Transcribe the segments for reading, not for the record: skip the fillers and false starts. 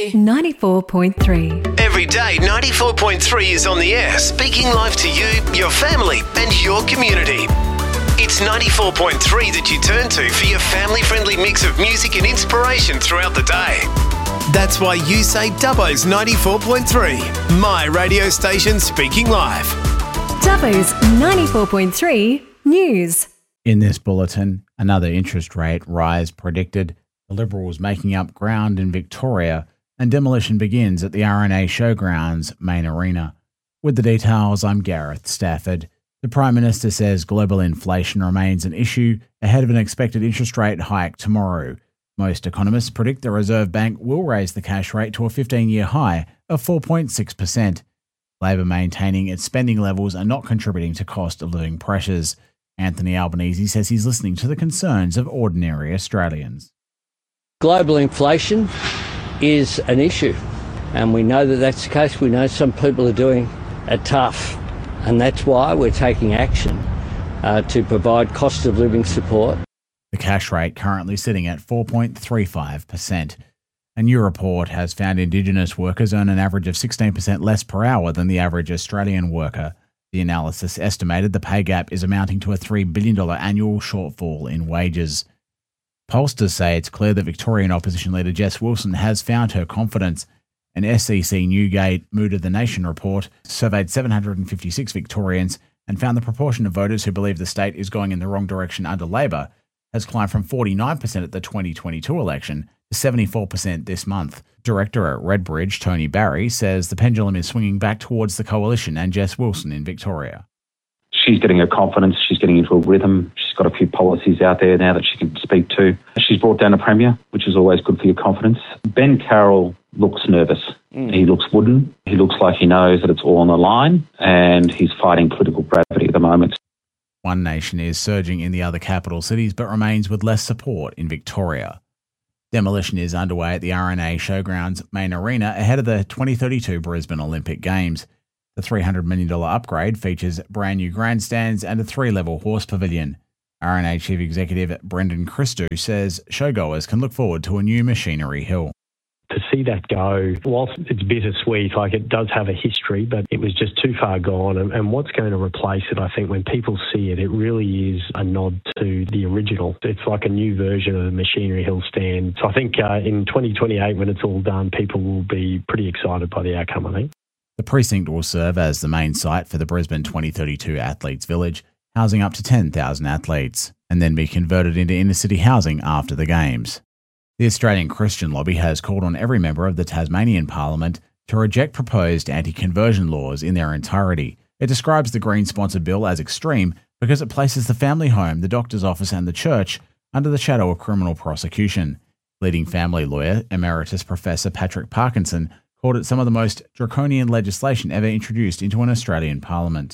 94.3. Every day, 94.3 is on the air, speaking live to you, your family, and your community. It's 94.3 that you turn to for your family-friendly mix of music and inspiration throughout the day. That's why you say Dubbo's 94.3, my radio station speaking live. Dubbo's 94.3 News. In this bulletin, another interest rate rise predicted, the Liberals making up ground in Victoria, and demolition begins at the RNA Showgrounds main arena. With the details, I'm Gareth Stafford. The Prime Minister says global inflation remains an issue ahead of an expected interest rate hike tomorrow. Most economists predict the Reserve Bank will raise the cash rate to a 15-year high of 4.6%. Labor maintaining its spending levels are not contributing to cost of living pressures. Anthony Albanese says he's listening to the concerns of ordinary Australians. Global inflation is an issue, and we know that that's the case. We know some people are doing it tough, and that's why we're taking action to provide cost of living support. The cash rate currently sitting at 4.35%. A new report has found Indigenous workers earn an average of 16% less per hour than the average Australian worker. The analysis estimated the pay gap is amounting to a $3 billion annual shortfall in wages. Pollsters say it's clear that Victorian opposition leader Jess Wilson has found her confidence. An SEC Newgate Mood of the Nation report surveyed 756 Victorians and found the proportion of voters who believe the state is going in the wrong direction under Labor has climbed from 49% at the 2022 election to 74% this month. Director at Redbridge, Tony Barry, says the pendulum is swinging back towards the coalition and Jess Wilson in Victoria. She's getting her confidence, she's getting into a rhythm, she's got a few policies out there now that she can speak to. She's brought down a premier, which is always good for your confidence. Ben Carroll looks nervous. He looks wooden. He looks like he knows that it's all on the line, and he's fighting political gravity at the moment. One Nation is surging in the other capital cities but remains with less support in Victoria. Demolition is underway at the RNA Showgrounds main arena ahead of the 2032 Brisbane Olympic Games. The $300 million upgrade features brand new grandstands and a 3-level horse pavilion. RNA Chief Executive Brendan Christou says showgoers can look forward to a new machinery hill. To see that go, whilst it's bittersweet, like it does have a history, but it was just too far gone. And what's going to replace it, I think, when people see it, it really is a nod to the original. It's like a new version of the Machinery Hill stand. So I think in 2028, when it's all done, people will be pretty excited by the outcome, I think. The precinct will serve as the main site for the Brisbane 2032 Athletes Village, housing up to 10,000 athletes, and then be converted into inner-city housing after the Games. The Australian Christian Lobby has called on every member of the Tasmanian Parliament to reject proposed anti-conversion laws in their entirety. It describes the Green-sponsored bill as extreme because it places the family home, the doctor's office and the church under the shadow of criminal prosecution. Leading family lawyer, Emeritus Professor Patrick Parkinson, called it some of the most draconian legislation ever introduced into an Australian Parliament.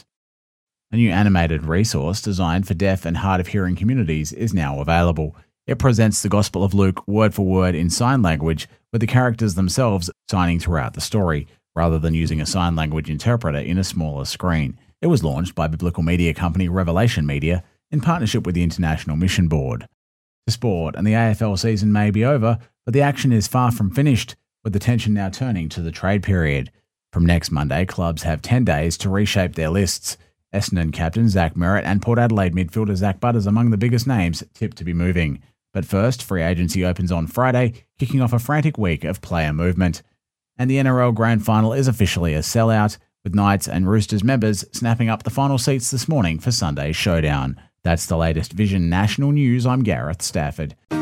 A new animated resource designed for deaf and hard-of-hearing communities is now available. It presents the Gospel of Luke word for word in sign language, with the characters themselves signing throughout the story, rather than using a sign language interpreter in a smaller screen. It was launched by biblical media company Revelation Media in partnership with the International Mission Board. To sport, and the AFL season may be over, but the action is far from finished, with the tension now turning to the trade period. From next Monday, clubs have 10 days to reshape their lists. Essendon captain Zach Merritt and Port Adelaide midfielder Zach Butters among the biggest names tipped to be moving. But first, free agency opens on Friday, kicking off a frantic week of player movement. And the NRL Grand Final is officially a sellout, with Knights and Roosters members snapping up the final seats this morning for Sunday's showdown. That's the latest Vision National News. I'm Gareth Stafford.